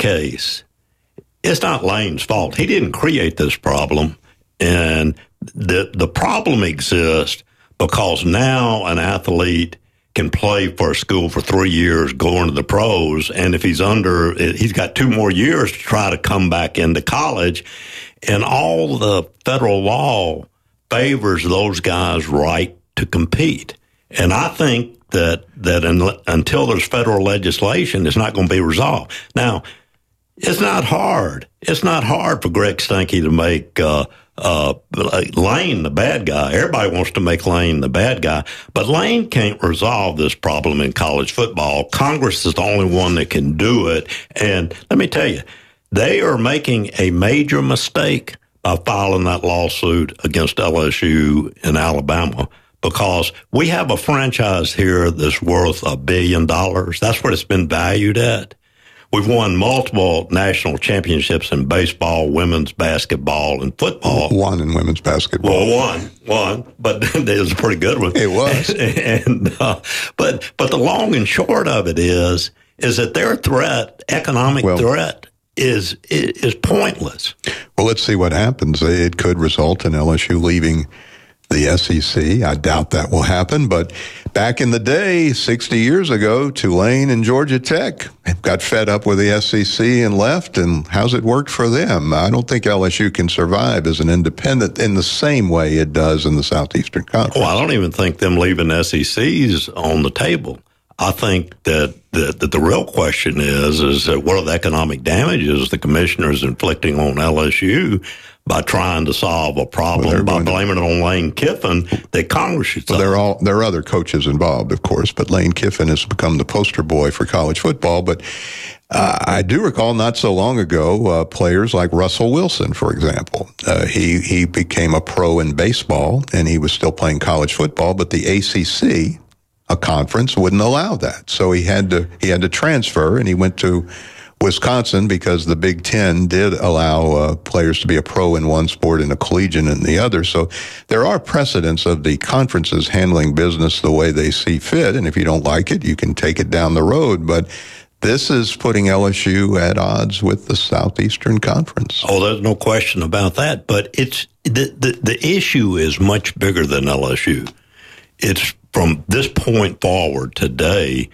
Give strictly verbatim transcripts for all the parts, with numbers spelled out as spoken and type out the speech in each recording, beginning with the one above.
case, it's not Lane's fault. He didn't create this problem. And the the problem exists because now an athlete can play for a school for three years, go into the pros, and if he's under, he's got two more years to try to come back into college. And all the federal law favors those guys' right to compete. And I think that that in, until there's federal legislation, it's not going to be resolved. Now, it's not hard. It's not hard for Greg Sankey to make uh, uh, Lane the bad guy. Everybody wants to make Lane the bad guy, but Lane can't resolve this problem in college football. Congress is the only one that can do it. And let me tell you, they are making a major mistake by filing that lawsuit against L S U in Alabama, because we have a franchise here that's worth a billion dollars. That's what it's been valued at. We've won multiple national championships in baseball, women's basketball, and football. One in women's basketball. Well, one, one, but it was a pretty good one. It was. and uh, but but the long and short of it is is that their threat, economic well, threat, is is pointless. Well, let's see what happens. It could result in L S U leaving the S E C. I doubt that will happen, but back in the day, sixty years ago, Tulane and Georgia Tech got fed up with the S E C and left, and how's it worked for them? I don't think L S U can survive as an independent in the same way it does in the Southeastern Conference. Well, I don't even think them leaving S E C's on the table. I think that the, that the real question is, is that what are the economic damages the commissioner is inflicting on L S U by trying to solve a problem, well, by blaming to, it on Lane Kiffin that Congress should solve. Well, there are all, there are other coaches involved, of course, but Lane Kiffin has become the poster boy for college football. But uh, I do recall not so long ago, uh, players like Russell Wilson, for example. Uh, he, he became a pro in baseball, and he was still playing college football, but the A C C, a conference, wouldn't allow that. So he had to he had to transfer, and he went to Wisconsin because the Big Ten did allow uh, players to be a pro in one sport and a collegiate in the other. So there are precedents of the conferences handling business the way they see fit, and if you don't like it, you can take it down the road. But this is putting L S U at odds with the Southeastern Conference. Oh, there's no question about that. But it's the the, the issue is much bigger than L S U. It's from this point forward today,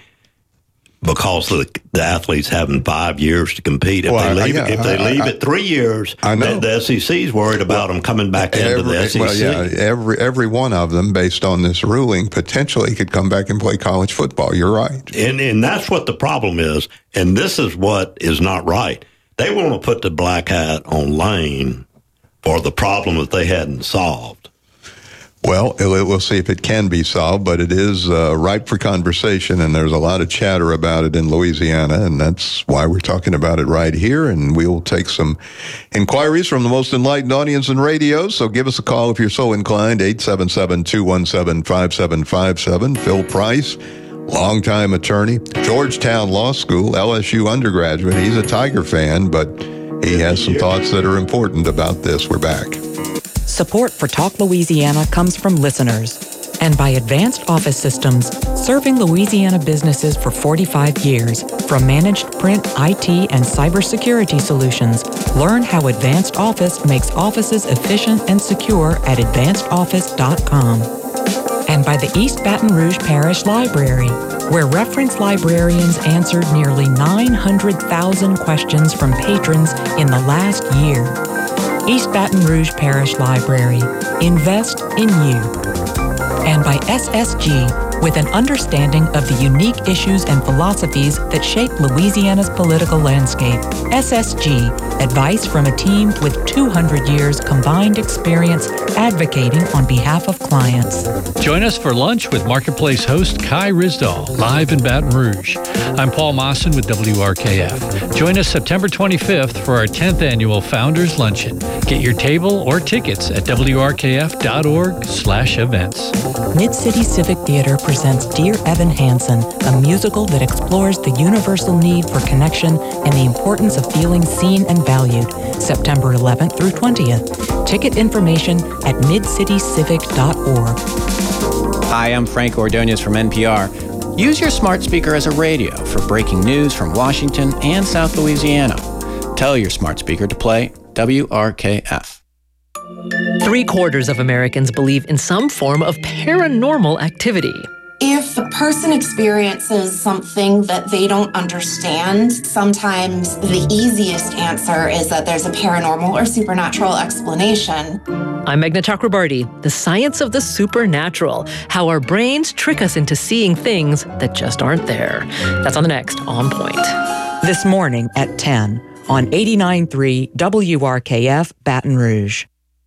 because of the, the athletes having five years to compete. If well, they leave, I, yeah, if they I, leave I, it three years, I know. The, the S E C is worried about well, them coming back every, into the S E C. Well, yeah, every every one of them, based on this ruling, potentially could come back and play college football. You're right, and and that's what the problem is. And this is what is not right. They want to put the black hat on Lane for the problem that they hadn't solved. Well, we'll see if it can be solved, but it is uh, ripe for conversation, and there's a lot of chatter about it in Louisiana, and that's why we're talking about it right here, and we will take some inquiries from the most enlightened audience in radio, so give us a call if you're so inclined, eight seven seven, two one seven, five seven five seven. Phil Price, longtime attorney, Georgetown Law School, L S U undergraduate. He's a Tiger fan, but he has some thoughts that are important about this. We're back. Support for Talk Louisiana comes from listeners and by Advanced Office Systems, serving Louisiana businesses for forty-five years. From managed print, I T, and cybersecurity solutions, learn how Advanced Office makes offices efficient and secure at advanced office dot com. And by the East Baton Rouge Parish Library, where reference librarians answered nearly nine hundred thousand questions from patrons in the last year. East Baton Rouge Parish Library. Invest in you. And by S S G, with an understanding of the unique issues and philosophies that shape Louisiana's political landscape. S S G, advice from a team with two hundred years combined experience advocating on behalf of clients. Join us for lunch with Marketplace host Kai Rizdal, live in Baton Rouge. I'm Paul Mawson with W R K F. Join us September twenty-fifth for our tenth annual Founders Luncheon. Get your table or tickets at W R K F dot org slash events. Mid-City Civic Theater presents Dear Evan Hansen, a musical that explores the universal need for connection and the importance of feeling seen and valued. September eleventh through twentieth. Ticket information at mid city civic dot org. Hi, I'm Frank Ordonez from N P R. Use your smart speaker as a radio for breaking news from Washington and South Louisiana. Tell your smart speaker to play W R K F. Three quarters of Americans believe in some form of paranormal activity. If a person experiences something that they don't understand, sometimes the easiest answer is that there's a paranormal or supernatural explanation. I'm Meghna Chakrabarty. The science of the supernatural, how our brains trick us into seeing things that just aren't there. That's on the next On Point. This morning at ten on eighty-nine point three W R K F Baton Rouge.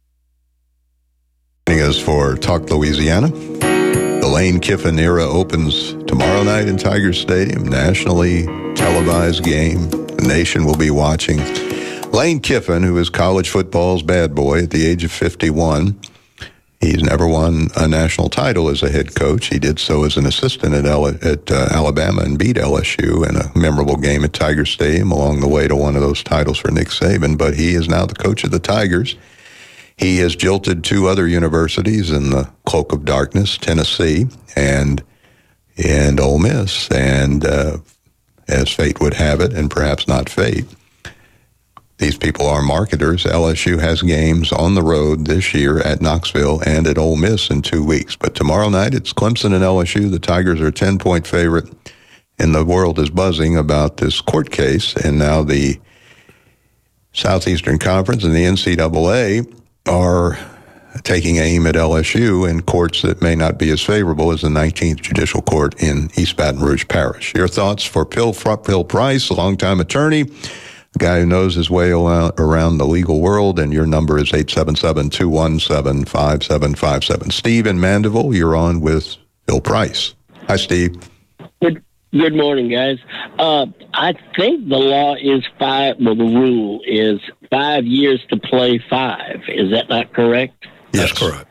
As for Talk Louisiana, the Lane Kiffin era opens tomorrow night in Tiger Stadium, nationally televised game. The nation will be watching. Lane Kiffin, who is college football's bad boy at the age of fifty-one, he's never won a national title as a head coach. He did so as an assistant at, L- at uh, Alabama and beat L S U in a memorable game at Tiger Stadium along the way to one of those titles for Nick Saban. But he is now the coach of the Tigers. He has jilted two other universities in the cloak of darkness, Tennessee and and Ole Miss. And uh, as fate would have it, and perhaps not fate, these people are marketers. L S U has games on the road this year at Knoxville and at Ole Miss in two weeks. But tomorrow night, it's Clemson and L S U. The Tigers are a ten-point favorite, and the world is buzzing about this court case. And now the Southeastern Conference and the N C double A are taking aim at L S U in courts that may not be as favorable as the nineteenth Judicial Court in East Baton Rouge Parish. Your thoughts for Phil, Phil Price, a longtime attorney, a guy who knows his way around the legal world, and your number is eight seven seven, two one seven, five seven five seven. Steve in Mandeville, you're on with Phil Price. Hi, Steve. Good, good morning, guys. Uh, I think the law is five, well, the rule is five years to play five. Is that not correct? Yes, that's correct.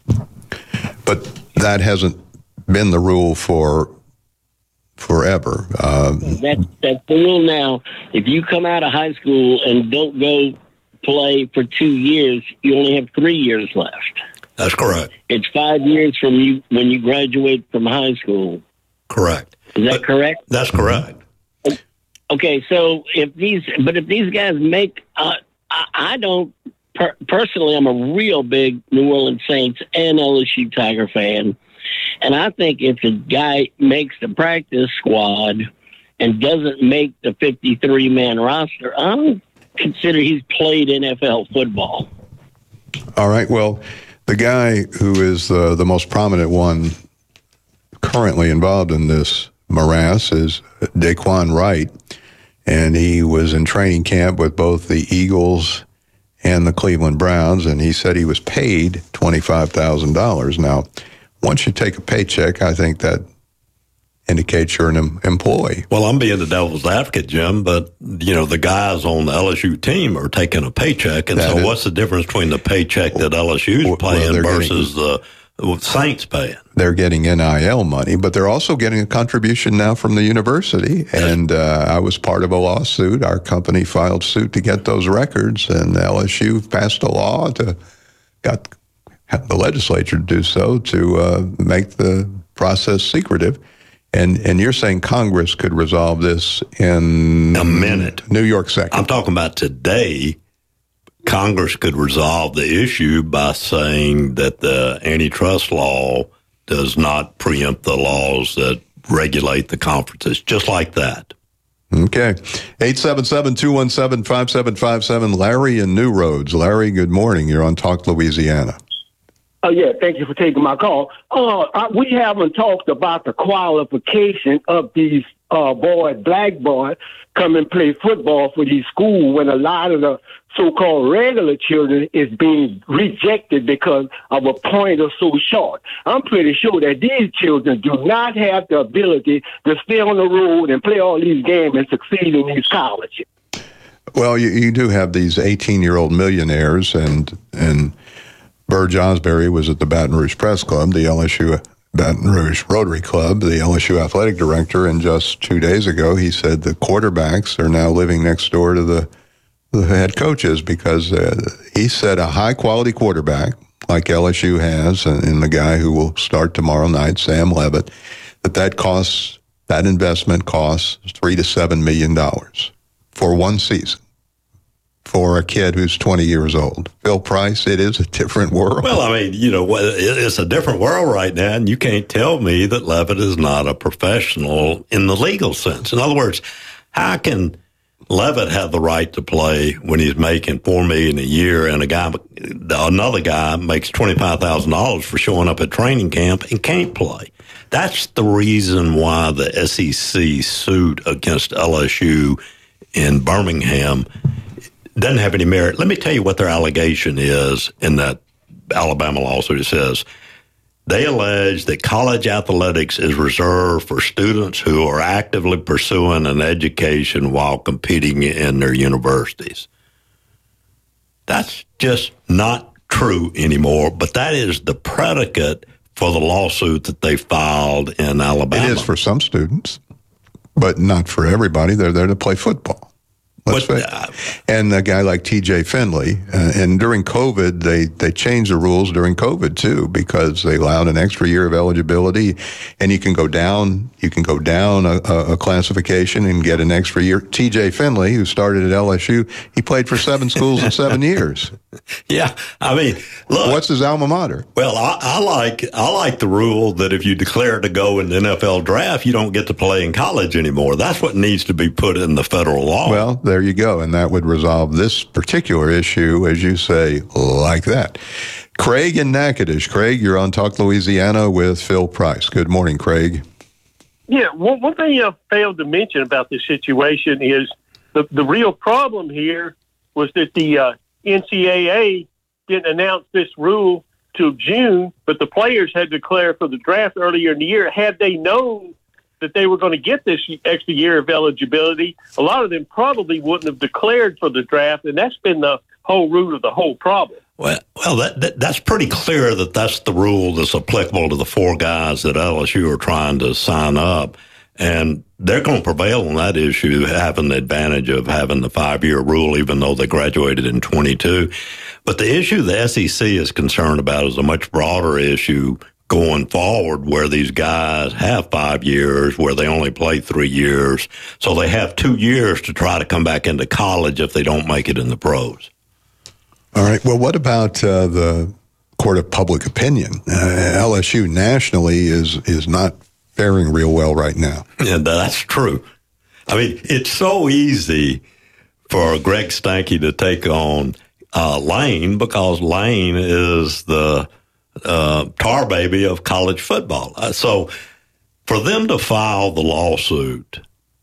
But that hasn't been the rule for forever. Um, that, that's the rule now. If you come out of high school and don't go play for two years, you only have three years left. That's correct. It's five years from you when you graduate from high school. Correct. Is that but correct? That's correct. Okay, so if these, but if these guys make, uh, I, I don't, per, personally, I'm a real big New Orleans Saints and L S U Tiger fan. And I think if the guy makes the practice squad and doesn't make the fifty-three man roster, I don't consider he's played N F L football. All right, well, the guy who is uh, the most prominent one currently involved in this morass is Daquan Wright, and he was in training camp with both the Eagles and the Cleveland Browns, and he said he was paid twenty-five thousand dollars. Now, once you take a paycheck, I think that indicates you're an employee. Well, I'm being the devil's advocate, Jim, but, you know, the guys on the L S U team are taking a paycheck, and that so is, what's the difference between the paycheck that L S U's paying well, versus getting, the Saints paying? They're getting N I L money, but they're also getting a contribution now from the university, and uh, I was part of a lawsuit. Our company filed suit to get those records, and L S U passed a law to got the legislature to do so to uh, make the process secretive. And and you're saying Congress could resolve this in a minute. New York second. I'm talking about today. Congress could resolve the issue by saying that the antitrust law does not preempt the laws that regulate the conferences, just like that. Okay. eight seven seven, two one seven, five seven five seven. Larry in New Roads. Larry, good morning. You're on Talk Louisiana. Oh, yeah, thank you for taking my call. Uh, I, we haven't talked about the qualification of these uh, boys, black boys, come and play football for these schools when a lot of the so-called regular children is being rejected because of a pointer so short. I'm pretty sure that these children do not have the ability to stay on the road and play all these games and succeed in these colleges. Well, you, you do have these eighteen-year-old millionaires, and and Burge Osbury was at the Baton Rouge Press Club, the L S U Baton Rouge Rotary Club, the L S U athletic director, and just two days ago he said the quarterbacks are now living next door to the, the head coaches because uh, he said a high-quality quarterback like L S U has, and, and the guy who will start tomorrow night, Sam Levitt, that that costs, that investment costs three to seven million dollars for one season. for a kid who's twenty years old. Phil Price, it is a different world. Well, I mean, you know, it's a different world right now, and you can't tell me that Levitt is not a professional in the legal sense. In other words, how can Levitt have the right to play when he's making four million dollars a year, and a guy, another guy makes twenty-five thousand dollars for showing up at training camp and can't play? That's the reason why the S E C suit against L S U in Birmingham doesn't have any merit. Let me tell you what their allegation is in that Alabama lawsuit. It says they allege that college athletics is reserved for students who are actively pursuing an education while competing in their universities. That's just not true anymore, but that is the predicate for the lawsuit that they filed in Alabama. It is for some students, but not for everybody. They're there to play football. Let's but, uh, and a guy like T J Finley, uh, and during COVID, they, they changed the rules during COVID too, because they allowed an extra year of eligibility, and you can go down, you can go down a, a classification and get an extra year. T J Finley, who started at L S U, he played for seven schools in seven years. Yeah, I mean, look. What's his alma mater? Well, I, I like I like the rule that if you declare to go in the N F L draft, you don't get to play in college anymore. That's what needs to be put in the federal law. Well, there you go, and that would resolve this particular issue, as you say, like that. Craig in Natchitoches. Craig, you're on Talk Louisiana with Phil Price. Good morning, Craig. Yeah, one, one thing I failed to mention about this situation is the, the real problem here was that the uh, N C double A didn't announce this rule till June, but the players had declared for the draft earlier in the year. Had they known that they were going to get this extra year of eligibility, a lot of them probably wouldn't have declared for the draft, and that's been the whole root of the whole problem. Well, well, that, that that's pretty clear that that's the rule that's applicable to the four guys that L S U are trying to sign up, and they're going to prevail on that issue, having the advantage of having the five-year rule, even though they graduated in twenty-two. But the issue the S E C is concerned about is a much broader issue going forward, where these guys have five years, where they only play three years. So they have two years to try to come back into college if they don't make it in the pros. All right. Well, what about uh, the court of public opinion? Uh, L S U nationally is is not faring real well right now. Yeah, that's true. I mean, it's so easy for Greg Stanky to take on uh, Lane, because Lane is the uh, tar baby of college football. Uh, so for them to file the lawsuit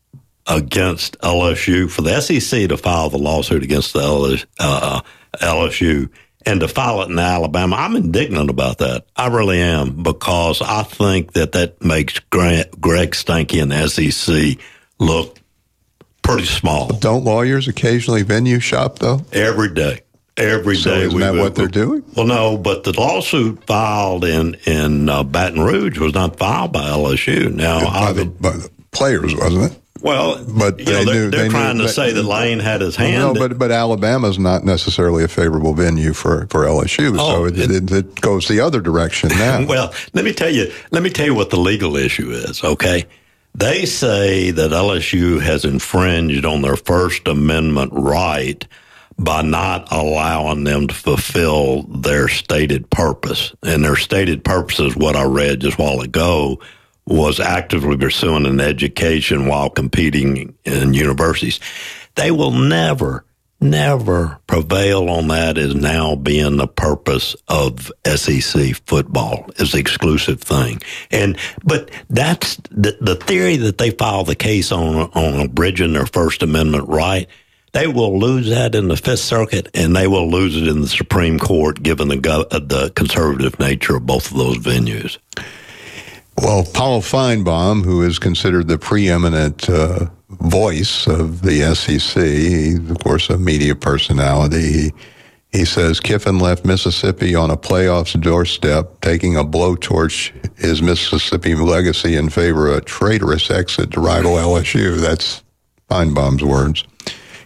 against L S U, for the S E C to file the lawsuit against the L S, uh, L S U, and to file it in Alabama, I'm indignant about that. I really am, because I think that that makes Greg, Greg Stanky and the S E C look pretty small. Don't lawyers occasionally venue shop, though? Every day. Every so day. Isn't we, that we, what they're doing? Well, no, but the lawsuit filed in, in uh, Baton Rouge was not filed by L S U. Now, by, the, by the players, wasn't it? Well, but you they know, they're, knew, they're they trying knew, to say that Lane had his hand. No, but but Alabama's not necessarily a favorable venue for, for L S U, oh, so it, it, it goes the other direction now. Well, let me tell you, let me tell you what the legal issue is. Okay, they say that L S U has infringed on their First Amendment right by not allowing them to fulfill their stated purpose, and their stated purpose is what I read just a while ago, was actively pursuing an education while competing in universities. They will never, never prevail on that as now being the purpose of S E C football, as the exclusive thing. And but that's the, the theory that they file the case on on abridging their First Amendment right. They will lose that in the Fifth Circuit, and they will lose it in the Supreme Court, given the the conservative nature of both of those venues. Well, Paul Feinbaum, who is considered the preeminent uh, voice of the S E C, he's, of course, a media personality. He, he says Kiffin left Mississippi on a playoffs doorstep, taking a blowtorch his Mississippi legacy in favor of a traitorous exit to rival L S U. That's Feinbaum's words.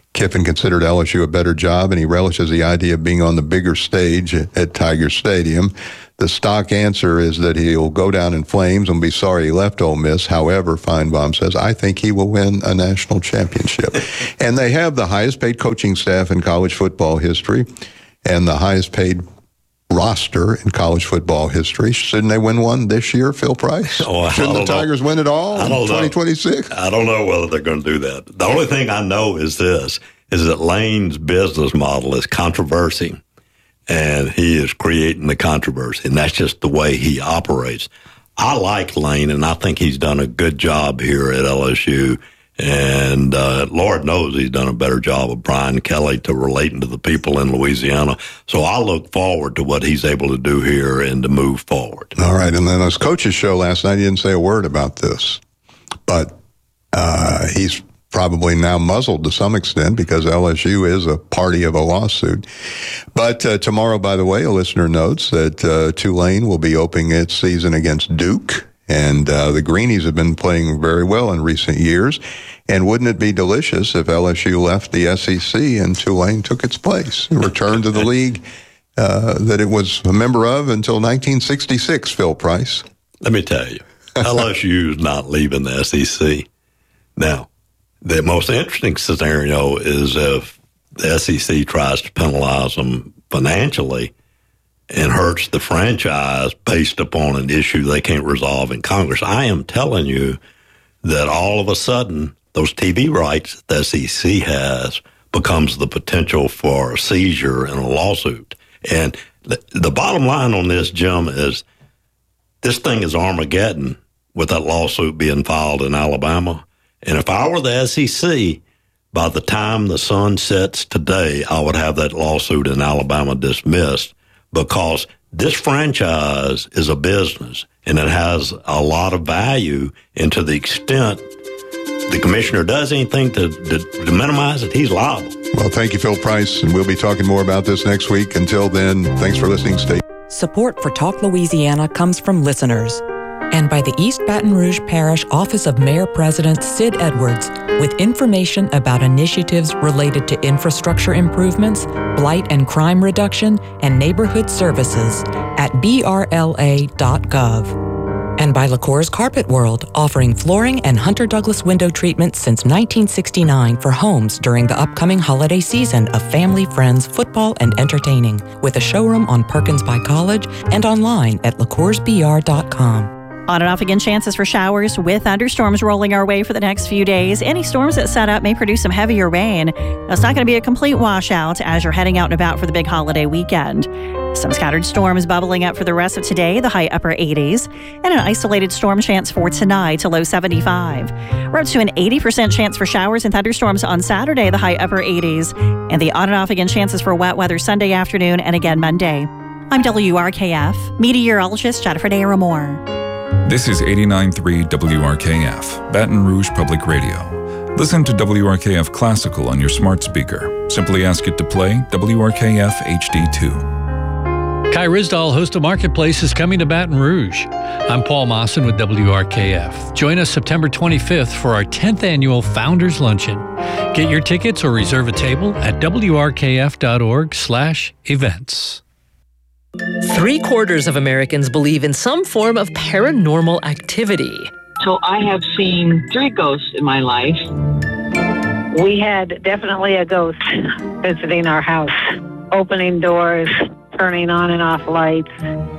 Kiffin considered L S U a better job, and he relishes the idea of being on the bigger stage at Tiger Stadium. The stock answer is that he'll go down in flames and be sorry he left Ole Miss. However, Feinbaum says, I think he will win a national championship. And they have the highest paid coaching staff in college football history and the highest paid roster in college football history. Shouldn't they win one this year, Phil Price? Oh, Shouldn't the Tigers know. win it all in twenty twenty-six? I don't know whether they're going to do that. The only thing I know is this, is that Lane's business model is controversy. And he is creating the controversy, and that's just the way he operates. I like Lane, and I think he's done a good job here at L S U. And uh, Lord knows he's done a better job of Brian Kelly to relating to the people in Louisiana. So I look forward to what he's able to do here and to move forward. All right, and then his coach's show last night, he didn't say a word about this. But uh, he's probably now muzzled to some extent because L S U is a party of a lawsuit. But uh, tomorrow, by the way, a listener notes that uh, Tulane will be opening its season against Duke. And uh, the Greenies have been playing very well in recent years. And wouldn't it be delicious if L S U left the S E C and Tulane took its place, returned to the league uh, that it was a member of until nineteen sixty-six, Phil Price? Let me tell you, L S U is not leaving the S E C. Now, the most interesting scenario is if the S E C tries to penalize them financially and hurts the franchise based upon an issue they can't resolve in Congress. I am telling you that all of a sudden, those T V rights the S E C has becomes the potential for a seizure and a lawsuit. And the, the bottom line on this, Jim, is this thing is Armageddon with that lawsuit being filed in Alabama. And if I were the S E C, by the time the sun sets today, I would have that lawsuit in Alabama dismissed because this franchise is a business and it has a lot of value. And to the extent the commissioner does anything to, to, to minimize it, he's liable. Well, thank you, Phil Price, and we'll be talking more about this next week. Until then, thanks for listening. Stay. Support for Talk Louisiana comes from listeners and by the East Baton Rouge Parish Office of Mayor President Sid Edwards with information about initiatives related to infrastructure improvements, blight and crime reduction, and neighborhood services at b r l a dot gov. And by LaCour's Carpet World, offering flooring and Hunter Douglas window treatment since nineteen sixty-nine for homes during the upcoming holiday season of family, friends, football, and entertaining, with a showroom on Perkins by College and online at lacours b r dot com. On and off again chances for showers with thunderstorms rolling our way for the next few days. Any storms that set up may produce some heavier rain. Now, it's not going to be a complete washout as you're heading out and about for the big holiday weekend. Some scattered storms bubbling up for the rest of today, the high upper eighties, and an isolated storm chance for tonight, to low seventy-five. We're up to an eighty percent chance for showers and thunderstorms on Saturday, the high upper eighties, and the on and off again chances for wet weather Sunday afternoon and again Monday. I'm W R K F meteorologist Jennifer Naramore. This is eighty-nine point three W R K F, Baton Rouge Public Radio. Listen to W R K F Classical on your smart speaker. Simply ask it to play W R K F H D two. Kai Ryssdal, host of Marketplace, is coming to Baton Rouge. I'm Paul Mawson with W R K F. Join us September twenty-fifth for our tenth annual Founders Luncheon. Get your tickets or reserve a table at w r k f dot org slash events. Three quarters of Americans believe in some form of paranormal activity. So I have seen three ghosts in my life. We had definitely a ghost visiting our house, opening doors, turning on and off lights.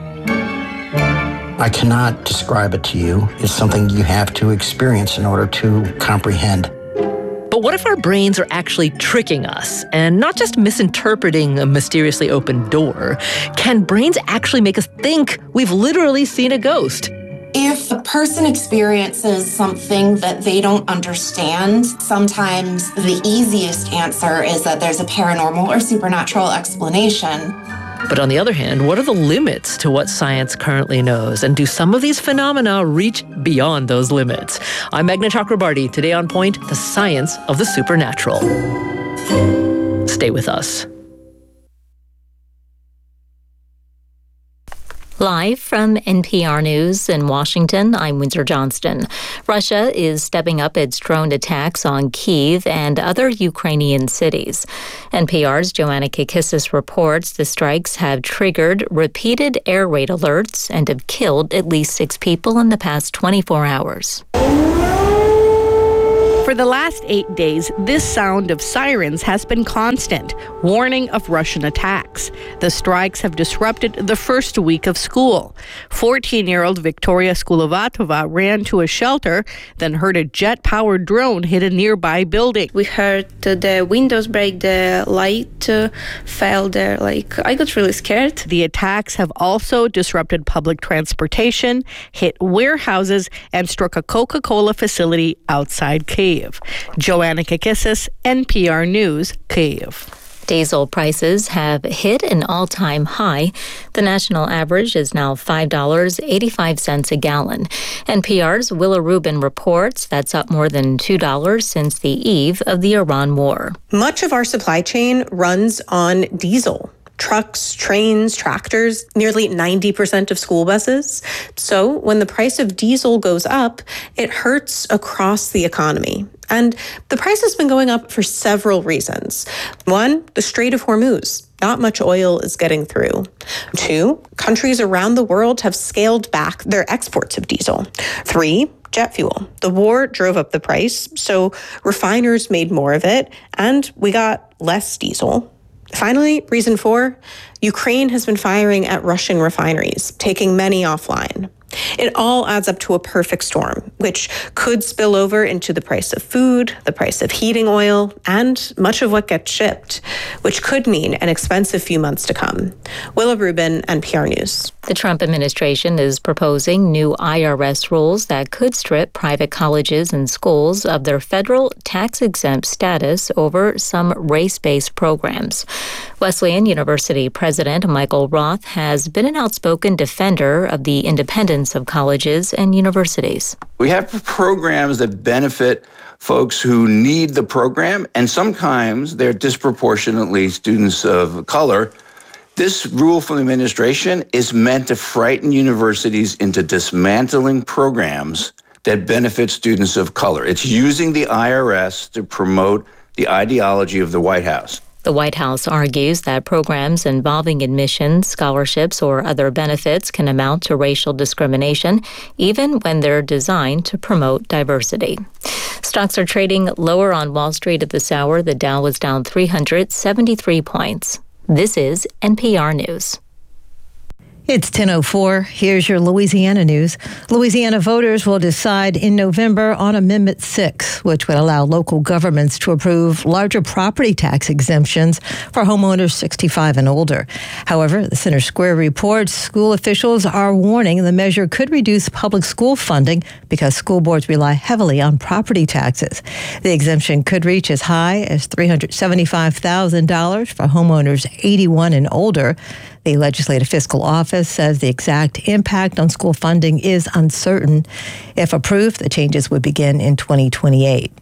I cannot describe it to you. It's something you have to experience in order to comprehend. But what if our brains are actually tricking us and not just misinterpreting a mysteriously opened door? Can brains actually make us think we've literally seen a ghost? If a person experiences something that they don't understand, sometimes the easiest answer is that there's a paranormal or supernatural explanation. But on the other hand, what are the limits to what science currently knows? And do some of these phenomena reach beyond those limits? I'm Meghna Chakrabarty. Today on Point, the science of the supernatural. Stay with us. Live from N P R News in Washington, I'm Windsor Johnston. Russia is stepping up its drone attacks on Kyiv and other Ukrainian cities. N P R's Joanna Kakissis reports the strikes have triggered repeated air raid alerts and have killed at least six people in the past twenty-four hours. For the last eight days, this sound of sirens has been constant, warning of Russian attacks. The strikes have disrupted the first week of school. fourteen-year-old Victoria Skulovatova ran to a shelter, then heard a jet-powered drone hit a nearby building. We heard the windows break, the light uh, fell there. Like, I got really scared. The attacks have also disrupted public transportation, hit warehouses, and struck a Coca-Cola facility outside Kyiv. Joanna Kakissis, N P R News, Kyiv. Diesel prices have hit an all-time high. The national average is now five dollars and eighty-five cents a gallon. N P R's Willa Rubin reports that's up more than two dollars since the eve of the Iran war. Much of our supply chain runs on diesel. Trucks, trains, tractors, nearly ninety percent of school buses. So when the price of diesel goes up, it hurts across the economy. And the price has been going up for several reasons. One, the Strait of Hormuz. Not much oil is getting through. Two, countries around the world have scaled back their exports of diesel. Three, jet fuel. The war drove up the price, so refiners made more of it, and we got less diesel. Finally, reason four, Ukraine has been firing at Russian refineries, taking many offline. It all adds up to a perfect storm, which could spill over into the price of food, the price of heating oil, and much of what gets shipped, which could mean an expensive few months to come. Willa Rubin, N P R News. The Trump administration is proposing new I R S rules that could strip private colleges and schools of their federal tax-exempt status over some race-based programs. Wesleyan University President Michael Roth has been an outspoken defender of the independence of colleges and universities. We have programs that benefit folks who need the program, and sometimes they're disproportionately students of color. This rule from the administration is meant to frighten universities into dismantling programs that benefit students of color. It's using the I R S to promote the ideology of the White House. The White House argues that programs involving admissions, scholarships, or other benefits can amount to racial discrimination, even when they're designed to promote diversity. Stocks are trading lower on Wall Street at this hour. The Dow was down three hundred seventy-three points. This is N P R News. It's ten oh four. Here's your Louisiana news. Louisiana voters will decide in November on Amendment six, which would allow local governments to approve larger property tax exemptions for homeowners sixty-five and older. However, the Center Square reports school officials are warning the measure could reduce public school funding because school boards rely heavily on property taxes. The exemption could reach as high as three hundred seventy-five thousand dollars for homeowners eighty-one and older. The Legislative Fiscal Office says the exact impact on school funding is uncertain. If approved, the changes would begin in twenty twenty-eight.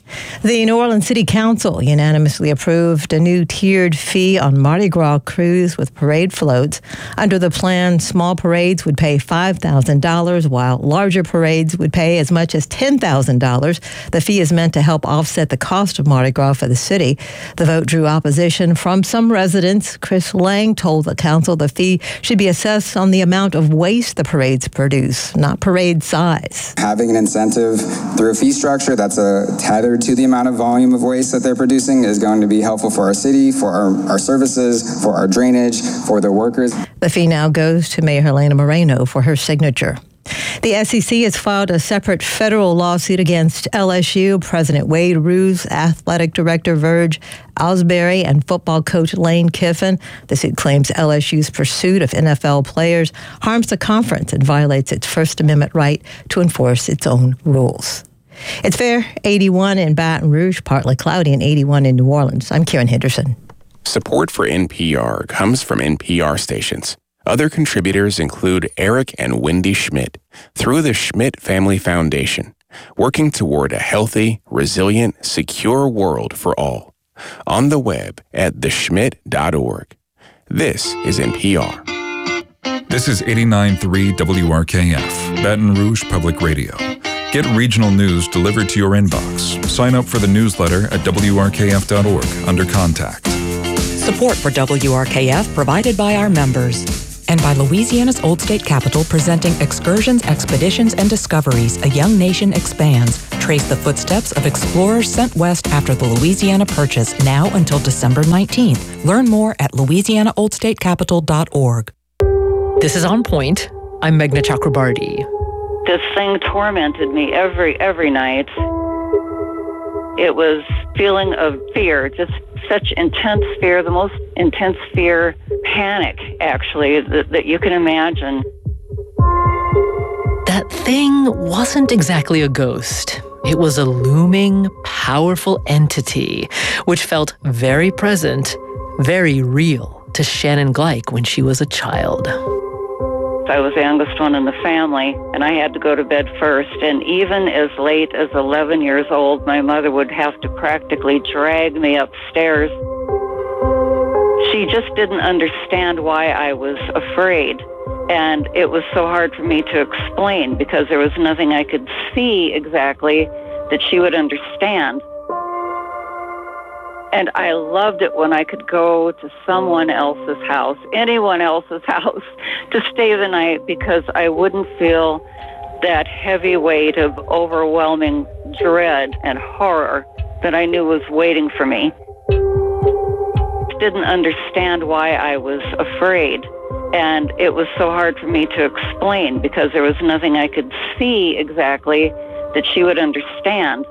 The New Orleans City Council unanimously approved a new tiered fee on Mardi Gras cruise with parade floats. Under the plan, small parades would pay five thousand dollars, while larger parades would pay as much as ten thousand dollars. The fee is meant to help offset the cost of Mardi Gras for the city. The vote drew opposition from some residents. Chris Lang told the council the fee should be assessed on the amount of waste the parades produce, not parade size. Having an incentive through a fee structure that's a tethered to the amount of volume of waste that they're producing is going to be helpful for our city, for our, our services, for our drainage, for the workers. The fee now goes to Mayor Helena Moreno for her signature. The S E C has filed a separate federal lawsuit against L S U. President Wade Roos, athletic director Verge Ausberry, and football coach Lane Kiffin. The suit claims L S U's pursuit of N F L players harms the conference and violates its First Amendment right to enforce its own rules. It's fair, eighty-one in Baton Rouge, partly cloudy, and eighty-one in New Orleans. I'm Karen Henderson. Support for N P R comes from N P R stations. Other contributors include Eric and Wendy Schmidt through the Schmidt Family Foundation, working toward a healthy, resilient, secure world for all. On the web at the schmidt dot org. This is N P R. This is eighty-nine point three W R K F, Baton Rouge Public Radio. Get regional news delivered to your inbox. Sign up for the newsletter at W R K F dot org under Contact. Support for W R K F provided by our members and by Louisiana's Old State Capitol, presenting Excursions, Expeditions, and Discoveries, A Young Nation Expands. Trace the footsteps of explorers sent west after the Louisiana Purchase, now until December nineteenth. Learn more at louisiana old state capitol dot org. This is On Point. I'm Meghna Chakrabarty. This thing tormented me every every night. It was feeling of fear, just such intense fear, the most intense fear, panic, actually, that, that you can imagine. That thing wasn't exactly a ghost. It was a looming, powerful entity, which felt very present, very real to Shannon Gleick when she was a child. I was the youngest one in the family, and I had to go to bed first. And even as late as eleven years old, my mother would have to practically drag me upstairs. She just didn't understand why I was afraid. And it was so hard for me to explain because there was nothing I could see exactly that she would understand. And I loved it when I could go to someone else's house, anyone else's house, to stay the night because I wouldn't feel that heavy weight of overwhelming dread and horror that I knew was waiting for me. Didn't understand why I was afraid. And it was so hard for me to explain because there was nothing I could see exactly that she would understand.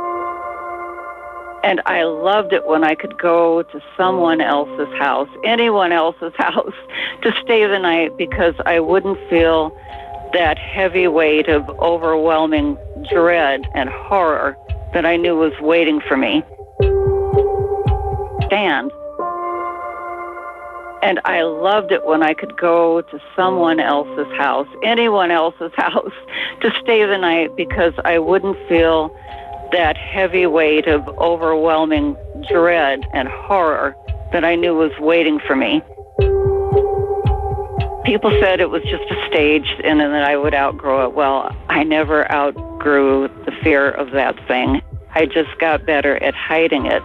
And I loved it when I could go to someone else's house, anyone else's house, to stay the night because I wouldn't feel that heavy weight of overwhelming dread and horror that I knew was waiting for me. Stand. And I loved it when I could go to someone else's house, anyone else's house, to stay the night because I wouldn't feel that heavy weight of overwhelming dread and horror that I knew was waiting for me. People said it was just a stage and then that I would outgrow it. Well, I never outgrew the fear of that thing. I just got better at hiding it.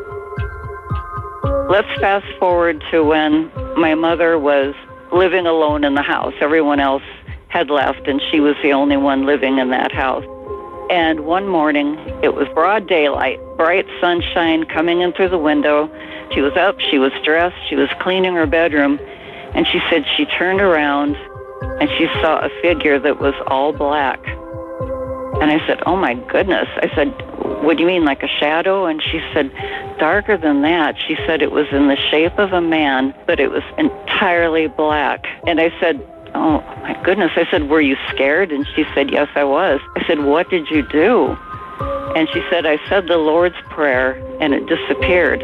Let's fast forward to when my mother was living alone in the house. Everyone else had left, and she was the only one living in that house. And one morning, it was broad daylight, bright sunshine coming in through the window. She was up, she was dressed, she was cleaning her bedroom, and she said she turned around and she saw a figure that was all black. And I said, oh my goodness. I said, what do you mean, like a shadow? And she said, darker than that. She said it was in the shape of a man, but it was entirely black. And I said, oh my goodness. I said, were you scared? And she said, yes, I was. I said, what did you do? And she said, I said the Lord's Prayer, and it disappeared.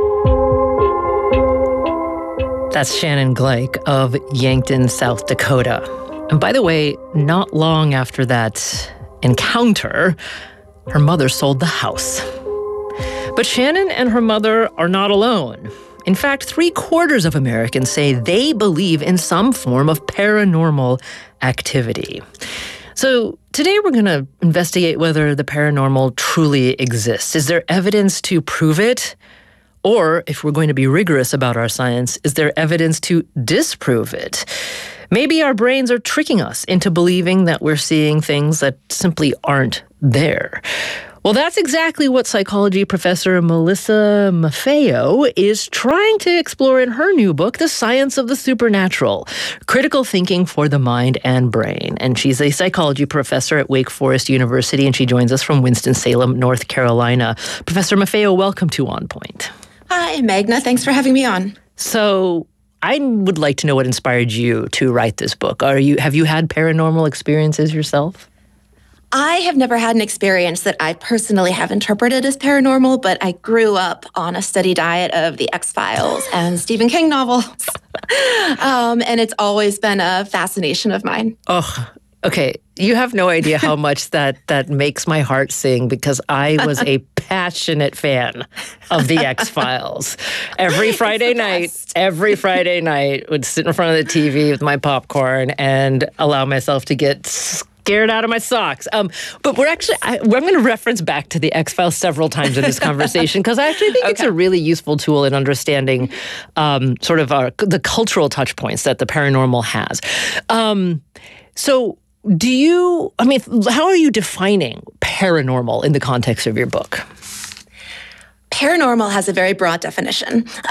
That's Shannon Gleick of Yankton, South Dakota. And by the way, not long after that encounter, her mother sold the house. But Shannon and her mother are not alone. In fact, three quarters of Americans say they believe in some form of paranormal activity. So today we're going to investigate whether the paranormal truly exists. Is there evidence to prove it? Or, if we're going to be rigorous about our science, is there evidence to disprove it? Maybe our brains are tricking us into believing that we're seeing things that simply aren't there. Well, that's exactly what psychology professor Melissa Maffeo is trying to explore in her new book, The Science of the Supernatural, Critical Thinking for the Mind and Brain. And she's a psychology professor at Wake Forest University, and she joins us from Winston-Salem, North Carolina. Professor Maffeo, welcome to On Point. Hi, Meghna. Thanks for having me on. So I would like to know what inspired you to write this book. Are you have you had paranormal experiences yourself? I have never had an experience that I personally have interpreted as paranormal, but I grew up on a steady diet of the X-Files and Stephen King novels. um, and it's always been a fascination of mine. Oh, Okay, you have no idea how much that that makes my heart sing because I was a passionate fan of the X-Files. Every Friday night, every Friday night, would sit in front of the T V with my popcorn and allow myself to get scared out of my socks. Um, but we're actually, I, I'm going to reference back to the X-Files several times in this conversation because I actually think okay. it's a really useful tool in understanding um, sort of our, the cultural touch points that the paranormal has. Um, so do you, I mean, how are you defining paranormal in the context of your book? Paranormal has a very broad definition.